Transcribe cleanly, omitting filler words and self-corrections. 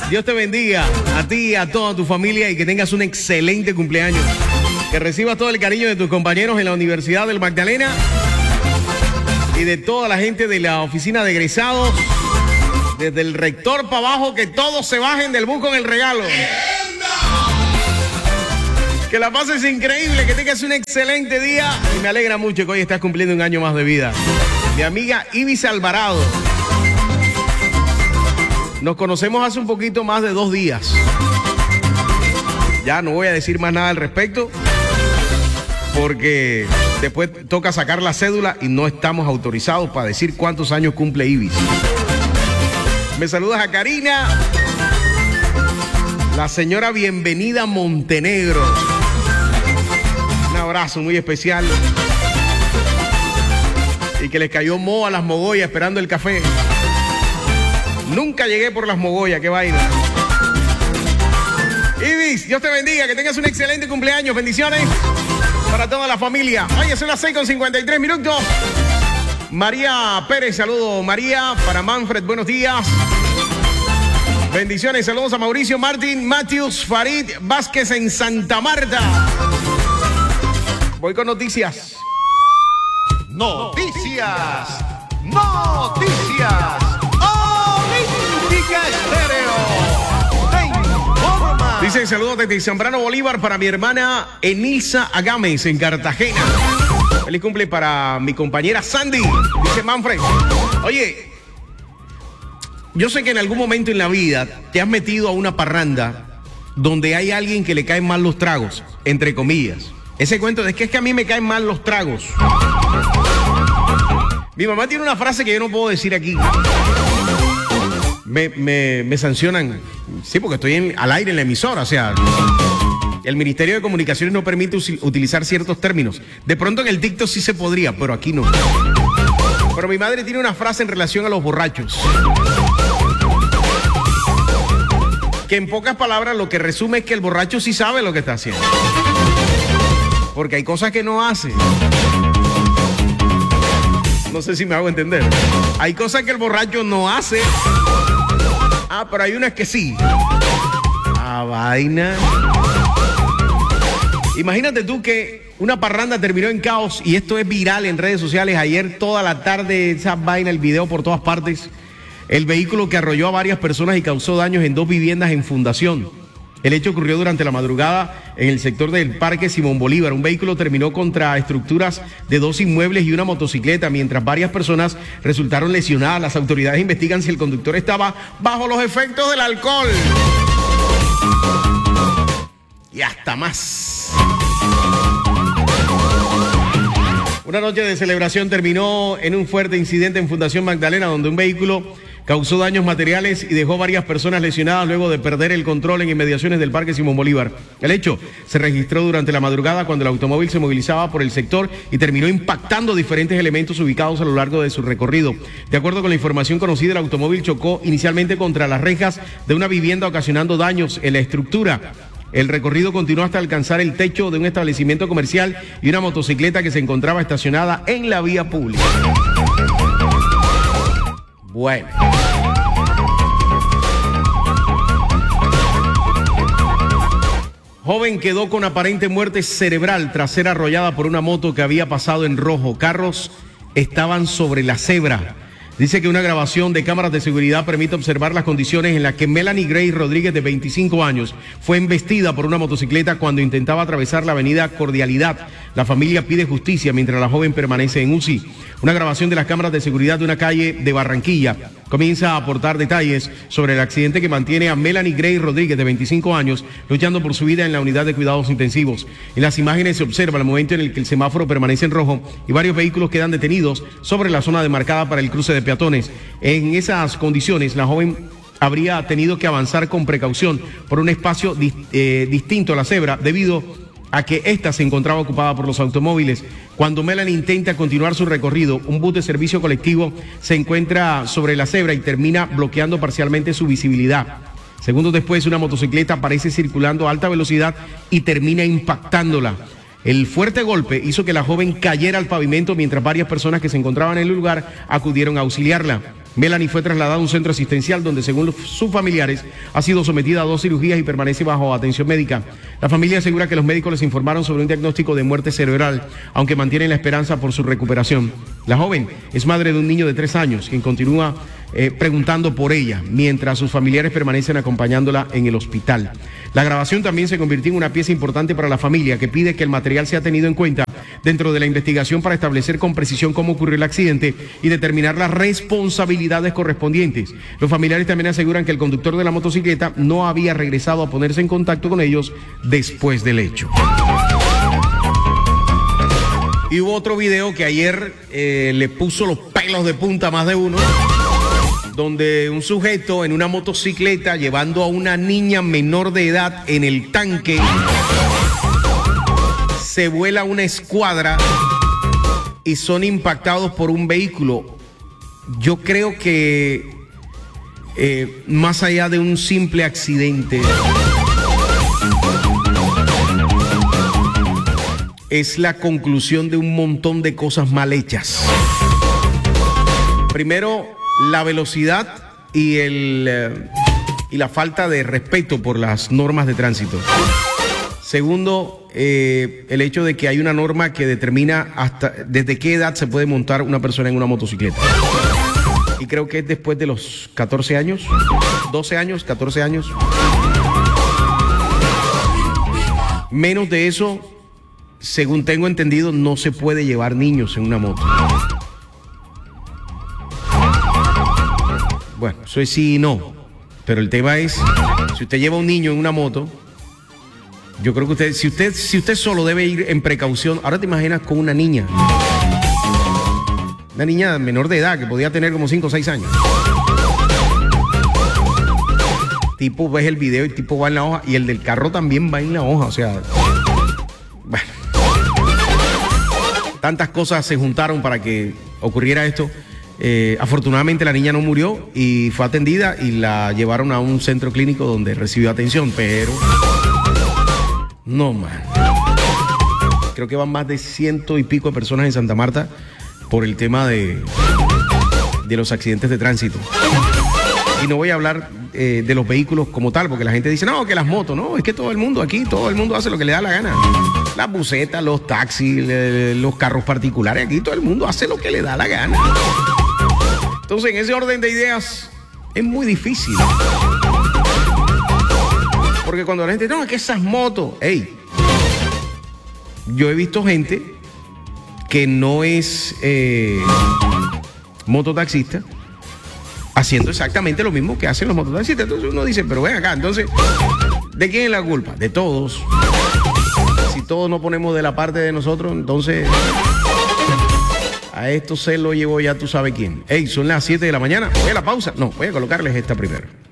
Dios te bendiga a ti y a toda tu familia y que tengas un excelente cumpleaños. Que recibas todo el cariño de tus compañeros en la Universidad del Magdalena y de toda la gente de la oficina de egresados, desde el rector para abajo, que todos se bajen del bus con el regalo. Que la pases increíble, que tengas un excelente día y me alegra mucho que hoy estás cumpliendo un año más de vida. Mi amiga Ibis Alvarado. Nos conocemos hace un poquito más de 2 días. Ya no voy a decir más nada al respecto porque después toca sacar la cédula y no estamos autorizados para decir cuántos años cumple Ibis. Me saludas a Karina, la señora Bienvenida Montenegro. Un abrazo muy especial. Y que les cayó moho a las mogollas esperando el café. Nunca llegué por las mogollas, qué vaina. Ibis, Dios te bendiga, que tengas un excelente cumpleaños. Bendiciones para toda la familia. Oye, son las 6:53. María Pérez, saludo María. Para Manfred, buenos días. Bendiciones, saludos a Mauricio Martín, Matthews, Farid Vázquez en Santa Marta. Voy con noticias. Noticias. Olímpica Estéreo te informa. Dice saludos desde Zambrano Bolívar para mi hermana Enilsa Agames en Cartagena. Feliz cumple para mi compañera Sandy, dice Manfred. Oye, yo sé que en algún momento en la vida te has metido a una parranda donde hay alguien que le caen mal los tragos, entre comillas. Ese cuento de que es que a mí me caen mal los tragos. Mi mamá tiene una frase que yo no puedo decir aquí. Me sancionan. Sí, porque estoy al aire en la emisora. O sea, el Ministerio de Comunicaciones no permite utilizar ciertos términos. De pronto en el TikTok sí se podría, pero aquí no. Pero mi madre tiene una frase en relación a los borrachos. Que en pocas palabras lo que resume es que el borracho sí sabe lo que está haciendo. Porque hay cosas que no hace. No sé si me hago entender. Hay cosas que el borracho no hace. Ah, pero hay unas que sí. Ah, vaina. Imagínate tú que una parranda terminó en caos y esto es viral en redes sociales. Ayer toda la tarde esa vaina, el video por todas partes. El vehículo que arrolló a varias personas y causó daños en 2 viviendas en Fundación. El hecho ocurrió durante la madrugada en el sector del Parque Simón Bolívar. Un vehículo terminó contra estructuras de 2 inmuebles y una motocicleta, mientras varias personas resultaron lesionadas. Las autoridades investigan si el conductor estaba bajo los efectos del alcohol. Y hasta más. Una noche de celebración terminó en un fuerte incidente en Fundación Magdalena, donde un vehículo causó daños materiales y dejó varias personas lesionadas luego de perder el control en inmediaciones del Parque Simón Bolívar. El hecho se registró durante la madrugada cuando el automóvil se movilizaba por el sector y terminó impactando diferentes elementos ubicados a lo largo de su recorrido. De acuerdo con la información conocida, el automóvil chocó inicialmente contra las rejas de una vivienda, ocasionando daños en la estructura. El recorrido continuó hasta alcanzar el techo de un establecimiento comercial y una motocicleta que se encontraba estacionada en la vía pública. Bueno. Joven quedó con aparente muerte cerebral tras ser arrollada por una moto que había pasado en rojo. Carros estaban sobre la cebra. Dice que una grabación de cámaras de seguridad permite observar las condiciones en las que Melanie Grace Rodríguez, de 25 años, fue embestida por una motocicleta cuando intentaba atravesar la avenida Cordialidad. La familia pide justicia mientras la joven permanece en UCI. Una grabación de las cámaras de seguridad de una calle de Barranquilla comienza a aportar detalles sobre el accidente que mantiene a Melanie Grace Rodríguez, de 25 años, luchando por su vida en la unidad de cuidados intensivos. En las imágenes se observa el momento en el que el semáforo permanece en rojo y varios vehículos quedan detenidos sobre la zona demarcada para el cruce de peatones. En esas condiciones, la joven habría tenido que avanzar con precaución por un espacio distinto a la cebra debido a que ésta se encontraba ocupada por los automóviles. Cuando Melanie intenta continuar su recorrido, un bus de servicio colectivo se encuentra sobre la cebra y termina bloqueando parcialmente su visibilidad. Segundos después, una motocicleta aparece circulando a alta velocidad y termina impactándola. El fuerte golpe hizo que la joven cayera al pavimento mientras varias personas que se encontraban en el lugar acudieron a auxiliarla. Melanie fue trasladada a un centro asistencial donde, según sus familiares, ha sido sometida a 2 cirugías y permanece bajo atención médica. La familia asegura que los médicos les informaron sobre un diagnóstico de muerte cerebral, aunque mantienen la esperanza por su recuperación. La joven es madre de un niño de 3 años, quien continúa preguntando por ella, mientras sus familiares permanecen acompañándola en el hospital. La grabación también se convirtió en una pieza importante para la familia, que pide que el material sea tenido en cuenta dentro de la investigación para establecer con precisión cómo ocurrió el accidente y determinar las responsabilidades correspondientes. Los familiares también aseguran que el conductor de la motocicleta no había regresado a ponerse en contacto con ellos después del hecho. Y hubo otro video que ayer le puso los pelos de punta a más de uno, donde un sujeto en una motocicleta llevando a una niña menor de edad en el tanque se vuela una escuadra y son impactados por un vehículo. Yo creo que más allá de un simple accidente, es la conclusión de un montón de cosas mal hechas. Primero, la velocidad y la falta de respeto por las normas de tránsito. Segundo, el hecho de que hay una norma que determina hasta desde qué edad se puede montar una persona en una motocicleta. Y creo que es después de los 14 años, 12 años, 14 años. Menos de eso, según tengo entendido, no se puede llevar niños en una moto. Bueno, eso es sí y no. Pero el tema es, si usted lleva un niño en una moto, yo creo que si usted solo debe ir en precaución. Ahora te imaginas con una niña. Una niña menor de edad que podía tener como 5 o 6 años. Tipo, ves el video y el tipo va en la hoja y el del carro también va en la hoja. O sea, bueno. Tantas cosas se juntaron para que ocurriera esto. Afortunadamente la niña no murió y fue atendida y la llevaron a un centro clínico donde recibió atención, pero no, man. Creo que van más de 100 y pico de personas en Santa Marta por el tema de los accidentes de tránsito. Y no voy a hablar de los vehículos como tal, porque la gente dice, no, que las motos, no, es que todo el mundo hace lo que le da la gana. Las busetas, los taxis, los carros particulares, aquí todo el mundo hace lo que le da la gana. Entonces, en ese orden de ideas, es muy difícil. Porque cuando la gente dice, no, es que esas motos, hey, yo he visto gente que no es mototaxista haciendo exactamente lo mismo que hacen los mototaxistas. Entonces uno dice, pero ven acá, entonces, ¿de quién es la culpa? De todos. Si todos nos ponemos de la parte de nosotros, entonces a esto se lo llevó ya tú sabes quién. Hey, son las 7 de la mañana. Voy a la pausa. No, voy a colocarles esta primero.